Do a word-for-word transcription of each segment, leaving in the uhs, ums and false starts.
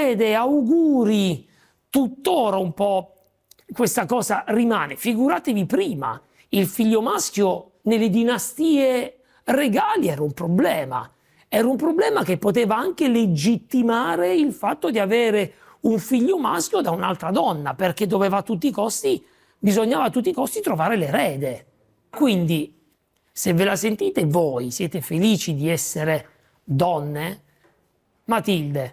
erede, auguri, tuttora un po' questa cosa rimane. Figuratevi prima, il figlio maschio nelle dinastie regali era un problema. Era un problema che poteva anche legittimare il fatto di avere un figlio maschio da un'altra donna, perché doveva a tutti i costi, bisognava a tutti i costi trovare l'erede. Quindi, se ve la sentite voi, siete felici di essere donne? Matilde?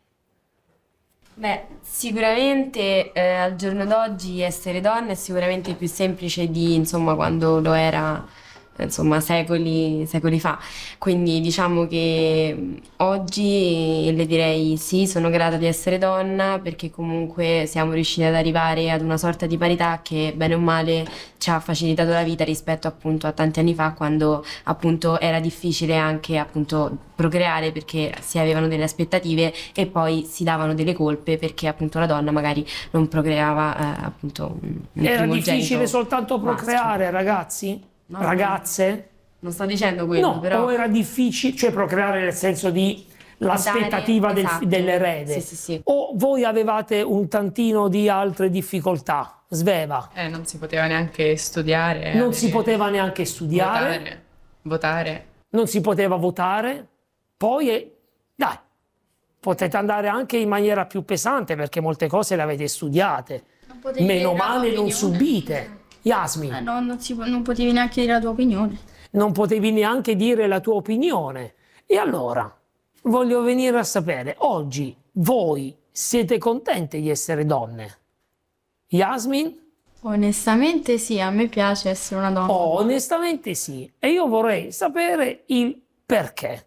Beh, sicuramente eh, al giorno d'oggi essere donna è sicuramente più semplice di, insomma, quando lo era, insomma, secoli, secoli fa. Quindi diciamo che oggi le direi sì, sono grata di essere donna, perché comunque siamo riusciti ad arrivare ad una sorta di parità che bene o male ci ha facilitato la vita rispetto appunto a tanti anni fa, quando appunto era difficile anche appunto procreare, perché si avevano delle aspettative e poi si davano delle colpe perché appunto la donna magari non procreava eh, appunto un Era primogenito difficile soltanto procreare, maschio. ragazzi? No, Ragazze? Non sto dicendo quello, No, però o era difficile, cioè procreare nel senso di l'aspettativa dare, del, esatto. dell'erede. Sì, sì, sì. O voi avevate un tantino di altre difficoltà? Sveva. Eh, non si poteva neanche studiare. Non avere- si poteva neanche studiare, Votare. Votare. non si poteva votare. Poi, eh, dai, potete andare anche in maniera più pesante perché molte cose le avete studiate. Non potevi Meno dire la tua male non opinione. subite. Yasmin, Eh, no, non, si, non potevi neanche dire la tua opinione. non potevi neanche dire la tua opinione. E allora, voglio venire a sapere, oggi voi siete contente di essere donne? Yasmin? Onestamente sì, a me piace essere una donna. Oh, onestamente sì. E io vorrei sapere il perché.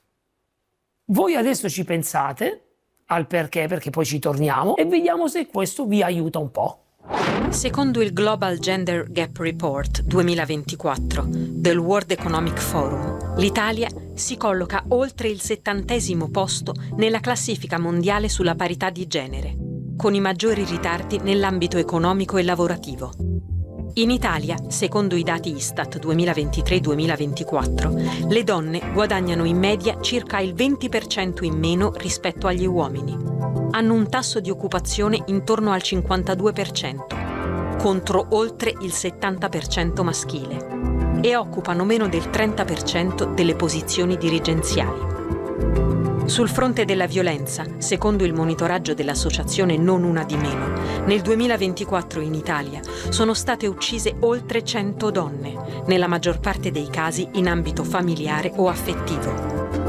Voi adesso ci pensate al perché, perché poi ci torniamo, e vediamo se questo vi aiuta un po'. Secondo il Global Gender Gap Report duemilaventiquattro del World Economic Forum, l'Italia si colloca oltre il settantesimo posto nella classifica mondiale sulla parità di genere, con i maggiori ritardi nell'ambito economico e lavorativo. In Italia, secondo i dati Istat duemilaventitré duemilaventiquattro, le donne guadagnano in media circa il venti per cento in meno rispetto agli uomini. Hanno un tasso di occupazione intorno al cinquantadue per cento, contro oltre il settanta per cento maschile, e occupano meno del trenta per cento delle posizioni dirigenziali. Sul fronte della violenza, secondo il monitoraggio dell'associazione Non Una di Meno, nel duemilaventiquattro in Italia sono state uccise oltre cento donne, nella maggior parte dei casi in ambito familiare o affettivo.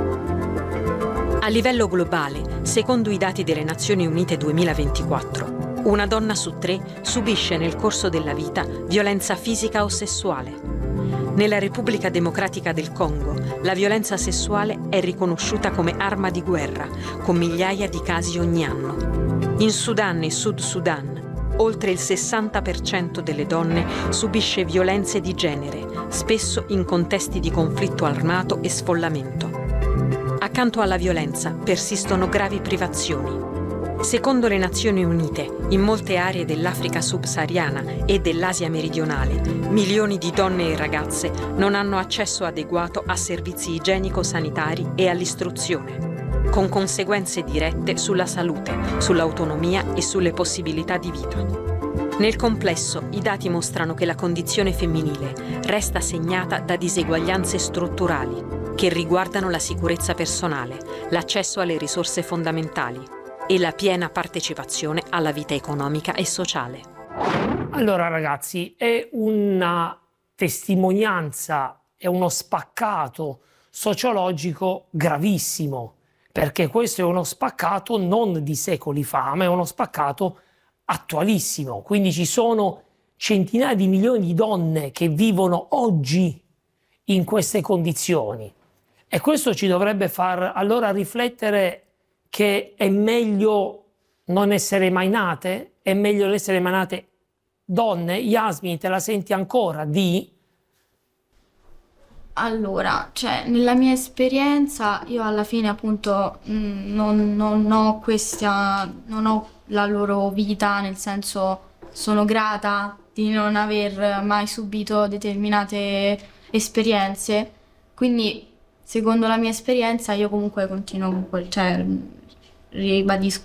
A livello globale, secondo i dati delle Nazioni Unite duemilaventiquattro, una donna su tre subisce nel corso della vita violenza fisica o sessuale. Nella Repubblica Democratica del Congo, la violenza sessuale è riconosciuta come arma di guerra, con migliaia di casi ogni anno. In Sudan e Sud Sudan, oltre il sessanta per cento delle donne subisce violenze di genere, spesso in contesti di conflitto armato e sfollamento. Accanto alla violenza persistono gravi privazioni. Secondo le Nazioni Unite, in molte aree dell'Africa subsahariana e dell'Asia meridionale, milioni di donne e ragazze non hanno accesso adeguato a servizi igienico-sanitari e all'istruzione, con conseguenze dirette sulla salute, sull'autonomia e sulle possibilità di vita. Nel complesso, i dati mostrano che la condizione femminile resta segnata da diseguaglianze strutturali che riguardano la sicurezza personale, l'accesso alle risorse fondamentali e la piena partecipazione alla vita economica e sociale. Allora ragazzi, è una testimonianza, è uno spaccato sociologico gravissimo, perché questo è uno spaccato non di secoli fa, ma è uno spaccato attualissimo. Quindi ci sono centinaia di milioni di donne che vivono oggi in queste condizioni, e questo ci dovrebbe far allora riflettere che è meglio non essere mai nate, è meglio essere mai nate donne. Yasmin, te la senti ancora di? Allora, cioè, nella mia esperienza io alla fine appunto mh, non, non ho questa, non ho la loro vita, nel senso sono grata di non aver mai subito determinate esperienze, quindi secondo la mia esperienza io comunque continuo con quel, cioè ribadisco